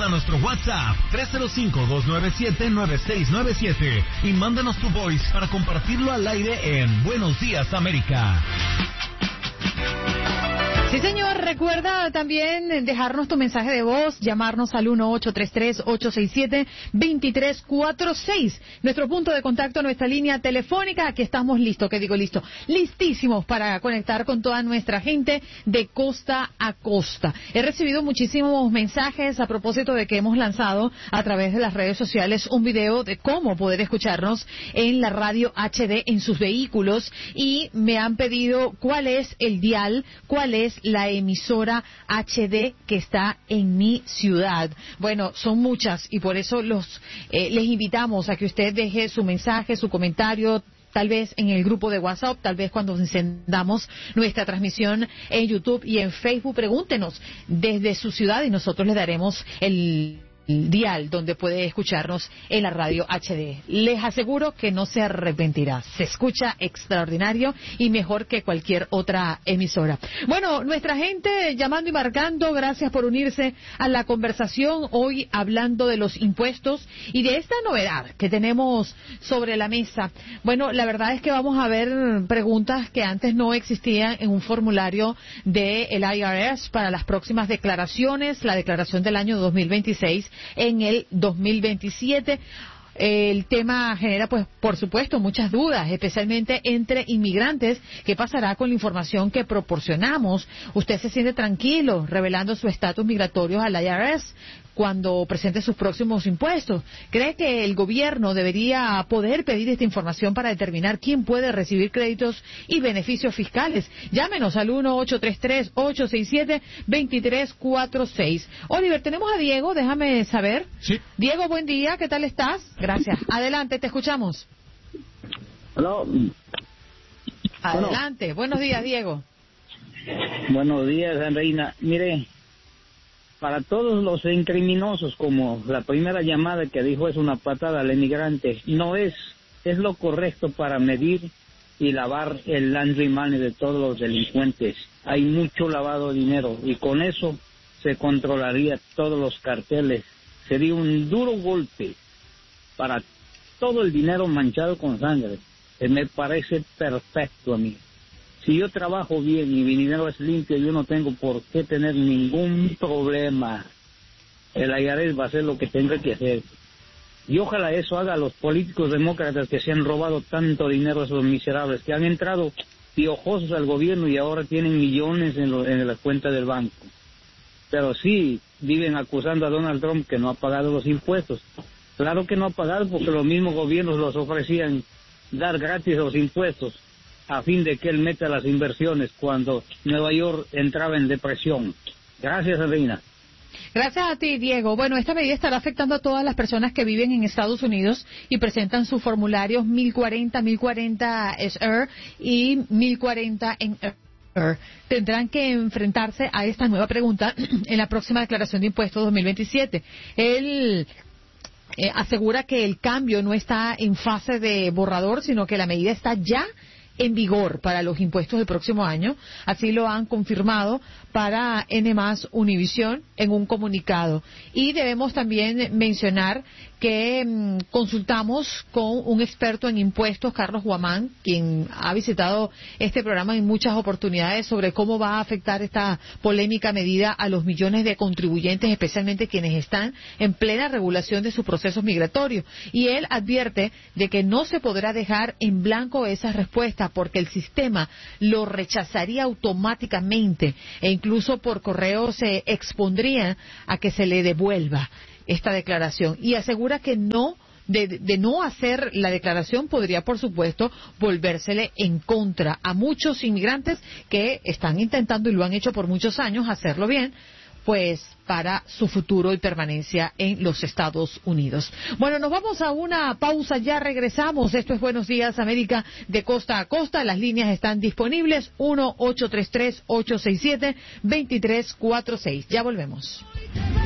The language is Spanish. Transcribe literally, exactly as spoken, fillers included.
a nuestro WhatsApp tres cero cinco, dos nueve siete, nueve seis nueve siete y mándanos tu voice para compartirlo al aire en Buenos Días América. Sí, señor, recuerda también dejarnos tu mensaje de voz, llamarnos al uno ocho tres tres, ocho seis siete, dos tres cuatro seis. Nuestro punto de contacto, nuestra línea telefónica. Aquí estamos listos, ¿qué digo listo? Listísimos para conectar con toda nuestra gente de costa a costa. He recibido muchísimos mensajes a propósito de que hemos lanzado a través de las redes sociales un video de cómo poder escucharnos en la radio H D en sus vehículos y me han pedido cuál es el dial, cuál es la emisora H D que está en mi ciudad. Bueno, son muchas y por eso los eh, les invitamos a que usted deje su mensaje, su comentario, tal vez en el grupo de WhatsApp, tal vez cuando encendamos nuestra transmisión en YouTube y en Facebook. Pregúntenos desde su ciudad y nosotros le daremos el dial donde puede escucharnos en la radio H D. Les aseguro que no se arrepentirá. Se escucha extraordinario y mejor que cualquier otra emisora. Bueno, nuestra gente llamando y marcando, gracias por unirse a la conversación hoy hablando de los impuestos y de esta novedad que tenemos sobre la mesa. Bueno, la verdad es que vamos a ver preguntas que antes no existían en un formulario del I R S para las próximas declaraciones, la declaración del año dos mil veintiséis en el dos mil veintisiete. El tema genera, pues, por supuesto, muchas dudas, especialmente entre inmigrantes. ¿Qué pasará con la información que proporcionamos? ¿Usted se siente tranquilo revelando su estatus migratorio al I R S cuando presente sus próximos impuestos? ¿Cree que el gobierno debería poder pedir esta información para determinar quién puede recibir créditos y beneficios fiscales? Llámenos al uno ocho tres tres, ocho seis siete, dos tres cuatro seis. Oliver, tenemos a Diego, déjame saber. Sí. Diego, buen día, ¿qué tal estás? Gracias. Adelante, te escuchamos. Hello. Adelante. Bueno. Buenos días, Diego. Buenos días, Reina. Mire, para todos los incriminosos, como la primera llamada que dijo es una patada al emigrante, no es, es lo correcto para medir y lavar el laundry money de todos los delincuentes. Hay mucho lavado de dinero y con eso se controlaría todos los carteles. Sería un duro golpe para todo el dinero manchado con sangre. Eh, me parece perfecto a mí. Si yo trabajo bien y mi dinero es limpio, yo no tengo por qué tener ningún problema. El I R S va a hacer lo que tenga que hacer. Y ojalá eso haga a los políticos demócratas que se han robado tanto dinero a esos miserables, que han entrado piojosos al gobierno y ahora tienen millones en, lo, en la cuenta del banco. Pero sí, viven acusando a Donald Trump que no ha pagado los impuestos. Claro que no ha pagado porque los mismos gobiernos los ofrecían dar gratis los impuestos a fin de que él meta las inversiones cuando Nueva York entraba en depresión. Gracias, Reina. Gracias a ti, Diego. Bueno, esta medida estará afectando a todas las personas que viven en Estados Unidos y presentan sus formularios mil cuarenta, mil cuarenta S R y mil cuarenta en R. Tendrán que enfrentarse a esta nueva pregunta en la próxima declaración de impuestos dos mil veintisiete. Él eh, asegura que el cambio no está en fase de borrador, sino que la medida está ya en vigor para los impuestos del próximo año. Así lo han confirmado para N más Univisión en un comunicado. Y debemos también mencionar que mmm, consultamos con un experto en impuestos, Carlos Guamán, quien ha visitado este programa en muchas oportunidades, sobre cómo va a afectar esta polémica medida a los millones de contribuyentes, especialmente quienes están en plena regulación de sus procesos migratorios. Y él advierte de que no se podrá dejar en blanco esas respuestas porque el sistema lo rechazaría automáticamente e incluso por correo se expondría a que se le devuelva esta declaración, y asegura que no, de, de no hacer la declaración podría, por supuesto, volvérsele en contra a muchos inmigrantes que están intentando, y lo han hecho por muchos años, hacerlo bien, pues para su futuro y permanencia en los Estados Unidos. Bueno, nos vamos a una pausa, ya regresamos. Esto es Buenos Días América de costa a costa. Las líneas están disponibles, uno ocho tres tres, ocho seis siete, dos tres cuatro seis. Ya volvemos.